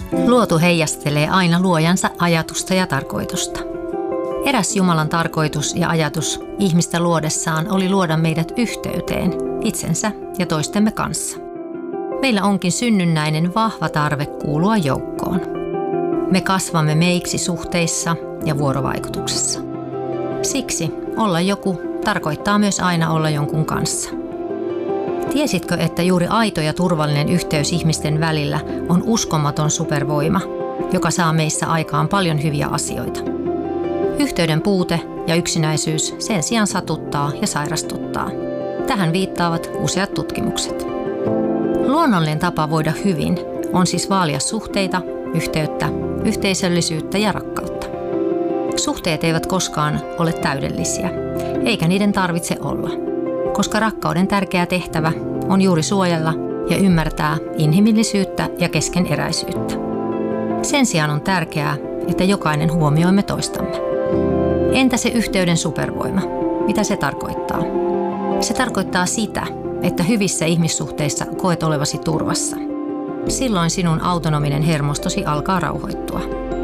Luotu heijastelee aina luojansa ajatusta ja tarkoitusta. Eräs Jumalan tarkoitus ja ajatus ihmistä luodessaan oli luoda meidät yhteyteen itsensä ja toistemme kanssa. Meillä onkin synnynnäinen vahva tarve kuulua joukkoon. Me kasvamme meiksi suhteissa ja vuorovaikutuksessa. Siksi olla joku tarkoittaa myös aina olla jonkun kanssa. Tiesitkö, että juuri aito ja turvallinen yhteys ihmisten välillä on uskomaton supervoima, joka saa meissä aikaan paljon hyviä asioita? Yhteyden puute ja yksinäisyys sen sijaan satuttaa ja sairastuttaa. Tähän viittaavat useat tutkimukset. Luonnollinen tapa voida hyvin on siis vaalia suhteita, yhteyttä, yhteisöllisyyttä ja rakkautta. Suhteet eivät koskaan ole täydellisiä, eikä niiden tarvitse olla, koska rakkauden tärkeä tehtävä on juuri suojella ja ymmärtää inhimillisyyttä ja keskeneräisyyttä. Sen sijaan on tärkeää, että jokainen huomioimme toistamme. Entä se yhteyden supervoima? Mitä se tarkoittaa? Se tarkoittaa sitä, että hyvissä ihmissuhteissa koet olevasi turvassa. Silloin sinun autonominen hermostosi alkaa rauhoittua.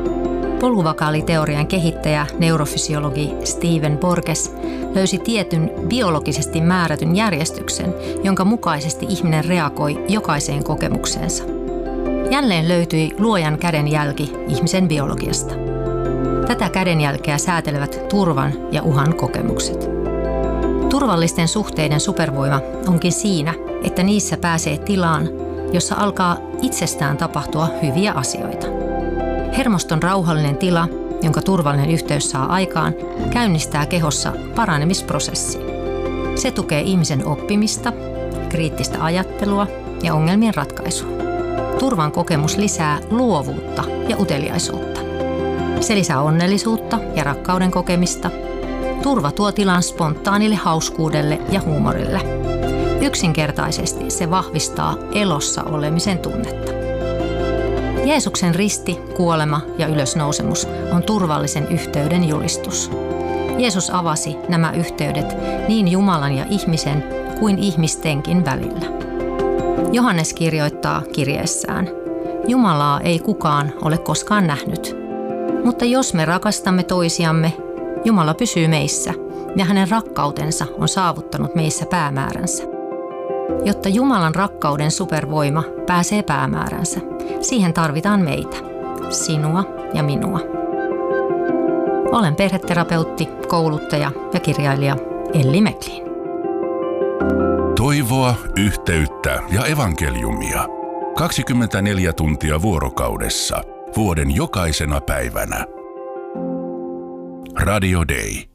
Poluvakaaliteorian kehittäjä, neurofysiologi Stephen Porges löysi tietyn biologisesti määrätyn järjestyksen, jonka mukaisesti ihminen reagoi jokaiseen kokemukseensa. Jälleen löytyi luojan kädenjälki ihmisen biologiasta. Tätä kädenjälkeä säätelevät turvan ja uhan kokemukset. Turvallisten suhteiden supervoima onkin siinä, että niissä pääsee tilaan, jossa alkaa itsestään tapahtua hyviä asioita. Hermoston rauhallinen tila, jonka turvallinen yhteys saa aikaan, käynnistää kehossa paranemisprosessin. Se tukee ihmisen oppimista, kriittistä ajattelua ja ongelmien ratkaisua. Turvan kokemus lisää luovuutta ja uteliaisuutta. Se lisää onnellisuutta ja rakkauden kokemista. Turva tuo tilan spontaanille hauskuudelle ja huumorille. Yksinkertaisesti se vahvistaa elossa olemisen tunnetta. Jeesuksen risti, kuolema ja ylösnousemus on turvallisen yhteyden julistus. Jeesus avasi nämä yhteydet niin Jumalan ja ihmisen kuin ihmistenkin välillä. Johannes kirjoittaa kirjeessään: Jumalaa ei kukaan ole koskaan nähnyt. Mutta jos me rakastamme toisiamme, Jumala pysyy meissä ja hänen rakkautensa on saavuttanut meissä päämääränsä. Jotta Jumalan rakkauden supervoima pääsee päämääränsä, siihen tarvitaan meitä, sinua ja minua. Olen perheterapeutti, kouluttaja ja kirjailija Elli Meklin. Toivoa, yhteyttä ja evankeliumia. 24 tuntia vuorokaudessa, vuoden jokaisena päivänä. Radio Day.